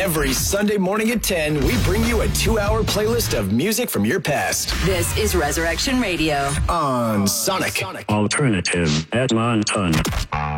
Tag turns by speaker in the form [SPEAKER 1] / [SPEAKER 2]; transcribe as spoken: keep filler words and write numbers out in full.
[SPEAKER 1] Every Sunday morning at ten, we bring you a two-hour playlist of music from your past.
[SPEAKER 2] This is Resurrection Radio
[SPEAKER 1] on Sonic.
[SPEAKER 3] Alternative Edmonton.